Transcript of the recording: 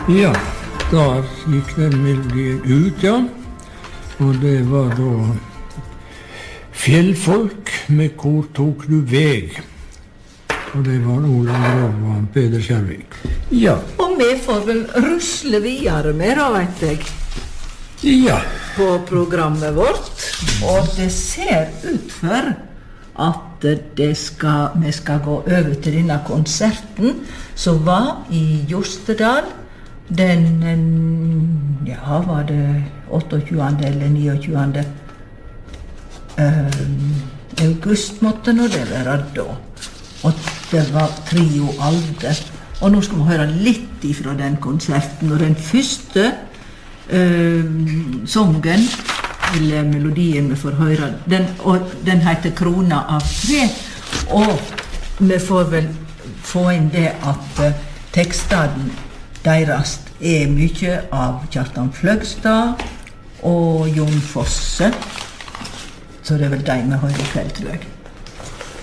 Ja, da gikk den melodien ut, ja. Og det var da Fjellfolk med Hvor tok du veg? Og det var Olav Grov og Peder Kjærvik. Ja. Og vi får vel rusle videre med, da, vet jeg. Ja. På programmet vårt. Og det ser ut for at vi skal gå over til denne konserten som var i Jostedal den, ja, var det 28. eller 29. August måtte nå det være da. Og det var Trio Alde. Og nå skal vi høre litt ifra den konserten. Og den første songen, eller melodien vi får høre, den heter Krona av tre. Og vi får vel få inn det at teksten deres mye av Kjartan Fløgstad og Jon Fosse. Så det er vel de vi hører i kveld, tror jeg.